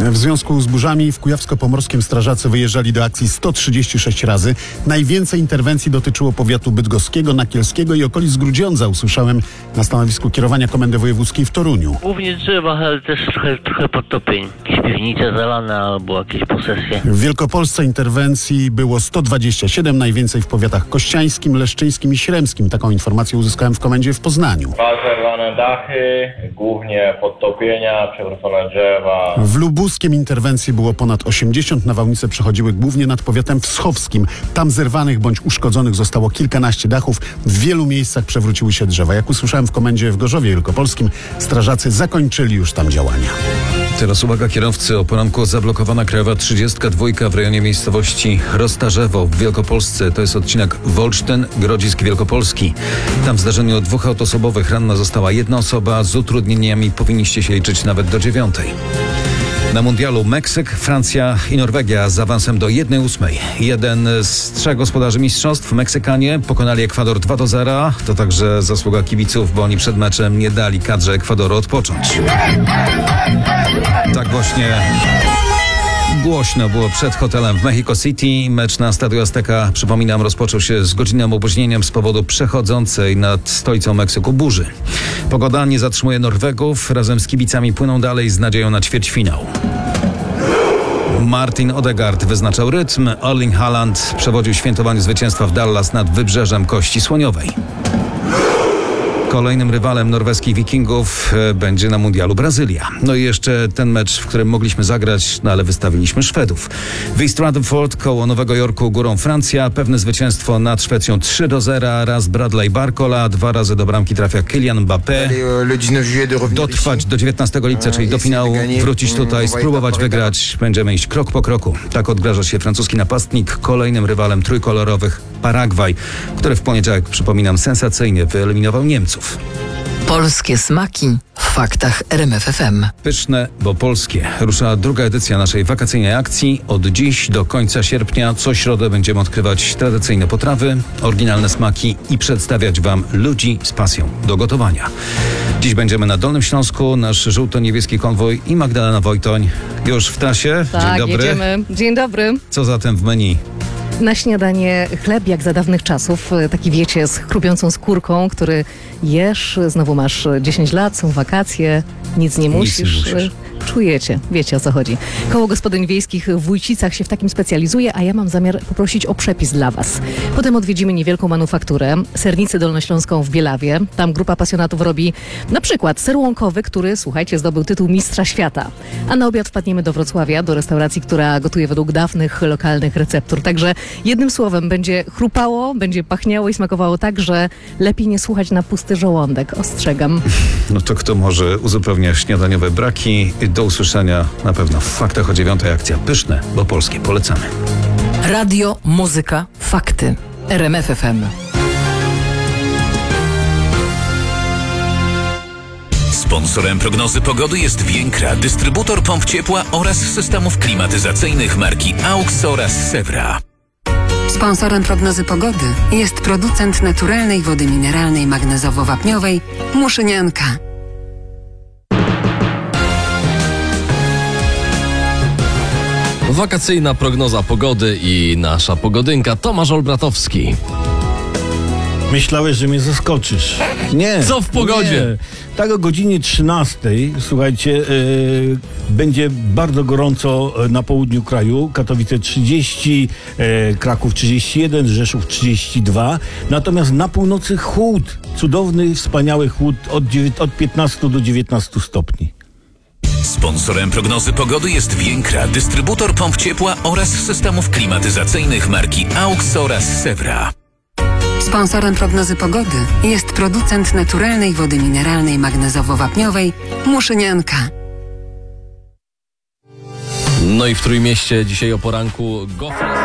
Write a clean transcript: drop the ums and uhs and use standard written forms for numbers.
W związku z burzami w Kujawsko-Pomorskim strażacy wyjeżdżali do akcji 136 razy. Najwięcej interwencji dotyczyło powiatu bydgoskiego, nakielskiego i okolic Grudziądza. Usłyszałem na stanowisku kierowania Komendy Wojewódzkiej w Toruniu. Głównie drzewa, ale też trochę podtopień. Jakieś piwnice zalane albo jakieś posesje. W Wielkopolsce interwencji było 127, najwięcej w powiatach kościańskim, leszczyńskim i śremskim. Taką informację uzyskałem w komendzie w Poznaniu. Zerwane dachy, głównie podtopienia, przewrócone drzewa. W Lubuskiem interwencji było ponad 80. Nawałnice przechodziły głównie nad powiatem wschowskim. Tam zerwanych bądź uszkodzonych zostało kilkanaście dachów. W wielu miejscach przewróciły się drzewa. Jak usłyszałem w komendzie w Gorzowie Wielkopolskim, strażacy zakończyli już tam działania. Teraz uwaga kierowcy, o poranku zablokowana krajowa 32 w rejonie miejscowości Roztarzewo w Wielkopolsce. To jest odcinek Wolsztyn-Grodzisk Wielkopolski. Tam w zdarzeniu dwóch autoosobowych ranna została jedna osoba. Z utrudnieniami powinniście się liczyć nawet do 9. Na mundialu Meksyk, Francja i Norwegia z awansem do 1/8. Jeden z trzech gospodarzy mistrzostw, Meksykanie, pokonali Ekwador 2-0. To także zasługa kibiców, bo oni przed meczem nie dali kadrze Ekwadoru odpocząć. Tak głośno było przed hotelem w Mexico City. Mecz na Stadio Azteca, przypominam, rozpoczął się z godzinnym opóźnieniem z powodu przechodzącej nad stolicą Meksyku burzy. Pogoda nie zatrzymuje Norwegów. Razem z kibicami płyną dalej z nadzieją na ćwierćfinał. Martin Odegaard wyznaczał rytm. Erling Haaland przewodził świętowaniu zwycięstwa w Dallas nad Wybrzeżem Kości Słoniowej. Kolejnym rywalem norweskich Wikingów będzie na mundialu Brazylia. No i jeszcze ten mecz, w którym mogliśmy zagrać, ale wystawiliśmy Szwedów. W East Rutherford koło Nowego Jorku górą Francja. Pewne zwycięstwo nad Szwecją 3-0. Raz Bradley Barcola, 2 razy do bramki trafia Kylian Mbappé. Dotrwać do 19 lipca, czyli do finału, wrócić tutaj, spróbować wygrać. Będziemy iść krok po kroku. Tak odgraża się francuski napastnik. Kolejnym rywalem trójkolorowych Paragwaj, który w poniedziałek, przypominam, sensacyjnie wyeliminował Niemców. Polskie smaki w faktach RMF FM. Pyszne, bo polskie. Rusza druga edycja naszej wakacyjnej akcji. Od dziś do końca sierpnia co środę będziemy odkrywać tradycyjne potrawy, oryginalne smaki i przedstawiać Wam ludzi z pasją do gotowania. Dziś będziemy na Dolnym Śląsku. Nasz żółto-niebieski konwój i Magdalena Wojtoń już w trasie. Tak, Dzień dobry. jedziemy. Dzień dobry. Co zatem w menu? Na śniadanie chleb jak za dawnych czasów, taki wiecie, z chrupiącą skórką, który jesz, znowu masz 10 lat, są wakacje, nic nie musisz. Czujecie, wiecie o co chodzi. Koło Gospodyń Wiejskich w Wójcicach się w takim specjalizuje, a ja mam zamiar poprosić o przepis dla Was. Potem odwiedzimy niewielką manufakturę, sernicę dolnośląską w Bielawie. Tam grupa pasjonatów robi na przykład ser łąkowy, który, słuchajcie, zdobył tytuł Mistrza Świata. A na obiad wpadniemy do Wrocławia, do restauracji, która gotuje według dawnych, lokalnych receptur. Także jednym słowem, będzie chrupało, będzie pachniało i smakowało tak, że lepiej nie słuchać na pusty żołądek. Ostrzegam. No to kto może uzupełnia śniadaniowe braki? Do usłyszenia na pewno w faktach o 9. Akcja Pyszne, bo polskie. Polecamy. Radio, muzyka, fakty. RMF FM. Sponsorem prognozy pogody jest Więkra, dystrybutor pomp ciepła oraz systemów klimatyzacyjnych marki AUX oraz Sewra. Sponsorem prognozy pogody jest producent naturalnej wody mineralnej magnezowo-wapniowej Muszynianka. Wakacyjna prognoza pogody i nasza pogodynka. Tomasz Olbratowski. Myślałeś, że mnie zaskoczysz. Nie. Co w pogodzie? Nie. Tak o godzinie 13, słuchajcie, będzie bardzo gorąco na południu kraju. Katowice 30, Kraków 31, Rzeszów 32. Natomiast na północy chłód, cudowny, wspaniały chłód od 15 do 19 stopni. Sponsorem prognozy pogody jest Więkra, dystrybutor pomp ciepła oraz systemów klimatyzacyjnych marki AUX oraz Sewra. Sponsorem prognozy pogody jest producent naturalnej wody mineralnej magnezowo-wapniowej Muszynianka. No i w Trójmieście dzisiaj o poranku gofry.